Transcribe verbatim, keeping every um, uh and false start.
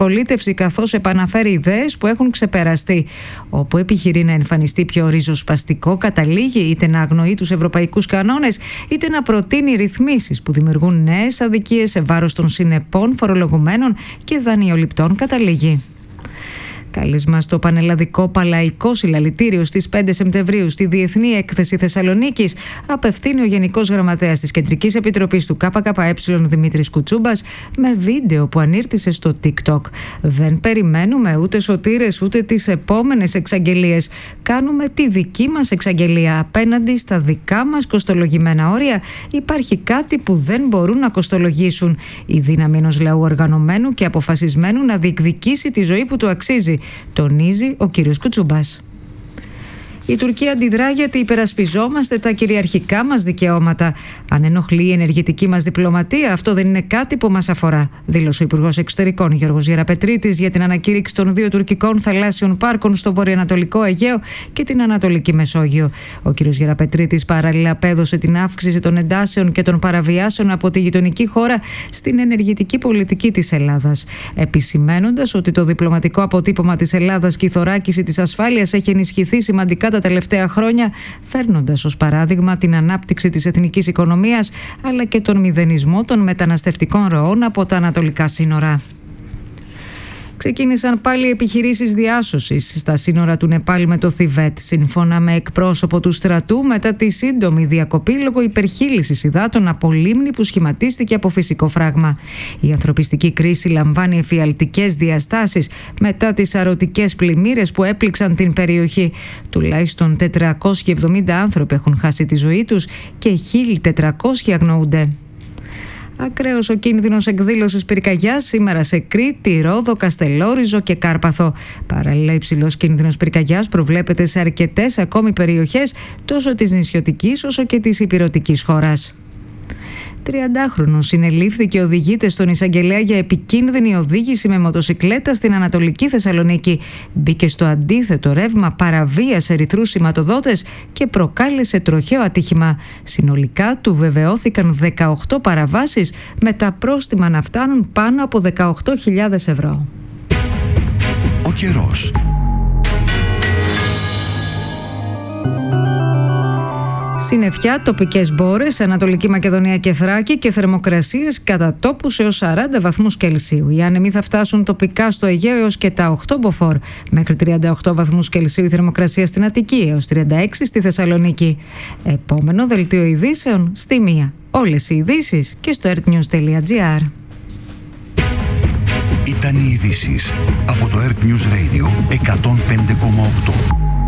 αντιπολίτευση, καθώς επαναφέρει ιδέες που έχουν ξεπεραστεί. Όπου επιχειρεί να εμφανιστεί πιο ριζοσπαστικό, καταλήγει είτε να αγνοεί τους ευρωπαϊκούς κανόνες, είτε να προτείνει ρυθμίσεις που δημιουργούν νέες αδικίες σε βάρος των συνεπών φορολογουμένων και δανειοληπτών, καταλήγει. Κάλεσμα στο πανελλαδικό παλαϊκό συλλαλητήριο στις πέντε Σεπτεμβρίου στη Διεθνή Έκθεση Θεσσαλονίκης απευθύνει ο Γενικός Γραμματέας της Κεντρικής Επιτροπής του ΚΚΕ Δημήτρης Κουτσούμπας με βίντεο που ανήρτησε στο TikTok. Δεν περιμένουμε ούτε σωτήρες ούτε τις επόμενες εξαγγελίες. Κάνουμε τη δική μας εξαγγελία. Απέναντι στα δικά μας κοστολογημένα όρια υπάρχει κάτι που δεν μπορούν να κοστολογήσουν. Η δύναμη ενός λαού οργανωμένου και αποφασισμένου να διεκδικήσει τη ζωή που του αξίζει, τονίζει ο κύριος Κουτσούμπας. Η Τουρκία αντιδρά γιατί υπερασπιζόμαστε τα κυριαρχικά μας δικαιώματα. Αν ενοχλεί η ενεργητική μας διπλωματία, αυτό δεν είναι κάτι που μας αφορά, δήλωσε ο Υπουργός Εξωτερικών Γιώργος Γεραπετρίτης για την ανακήρυξη των δύο τουρκικών θαλάσσιων πάρκων στο βορειοανατολικό Αιγαίο και την Ανατολική Μεσόγειο. Ο κ. Γεραπετρίτης παράλληλα απέδωσε την αύξηση των εντάσεων και των παραβιάσεων από τη γειτονική χώρα στην ενεργητική πολιτική της Ελλάδας, επισημαίνοντας ότι το διπλωματικό αποτύπωμα της Ελλάδας και η θωράκιση της ασφάλειας έχει ενισχυθεί σημαντικά τα τελευταία χρόνια, φέρνοντας ως παράδειγμα την ανάπτυξη της εθνικής οικονομίας αλλά και τον μηδενισμό των μεταναστευτικών ροών από τα ανατολικά σύνορα. Ξεκίνησαν πάλι επιχειρήσεις διάσωσης στα σύνορα του Νεπάλ με το Θιβέτ, σύμφωνα με εκπρόσωπο του στρατού, μετά τη σύντομη διακοπή λόγω υπερχείλησης υδάτων από λίμνη που σχηματίστηκε από φυσικό φράγμα. Η ανθρωπιστική κρίση λαμβάνει εφιαλτικές διαστάσεις μετά τις αρωτικές πλημμύρες που έπληξαν την περιοχή. Τουλάχιστον τετρακόσιοι εβδομήντα άνθρωποι έχουν χάσει τη ζωή τους και χίλια τετρακόσιοι αγνοούνται. Ακραίος ο κίνδυνος εκδήλωσης πυρκαγιάς σήμερα σε Κρήτη, Ρόδο, Καστελόριζο και Κάρπαθο. Παράλληλα, υψηλός κίνδυνος πυρκαγιάς προβλέπεται σε αρκετές ακόμη περιοχές τόσο της νησιωτικής όσο και της ηπειρωτικής χώρας. τριαντάχρονος συνελήφθη και οδηγείται στον εισαγγελέα για επικίνδυνη οδήγηση με μοτοσικλέτα στην Ανατολική Θεσσαλονίκη. Μπήκε στο αντίθετο ρεύμα, παραβίασε ερυθρούς σηματοδότες και προκάλεσε τροχαίο ατύχημα. Συνολικά του βεβαιώθηκαν δεκαοκτώ παραβάσεις, με τα πρόστιμα να φτάνουν πάνω από δεκαοκτώ χιλιάδες ευρώ. Ο καιρός. Συννεφιά, τοπικές μπόρες, Ανατολική Μακεδονία και Θράκη και θερμοκρασίες κατά τόπους έως σαράντα βαθμούς Κελσίου. Οι άνεμοι θα φτάσουν τοπικά στο Αιγαίο έως και τα οκτώ μποφόρ. Μέχρι τριάντα οκτώ βαθμούς Κελσίου η θερμοκρασία στην Αττική, έως τριάντα έξι στη Θεσσαλονίκη. Επόμενο δελτίο ειδήσεων στη μία. Όλες οι ειδήσεις και στο ερτnews τελεία gr. Ήταν οι ειδήσεις από το Earth News Radio εκατόν πέντε κόμμα οκτώ.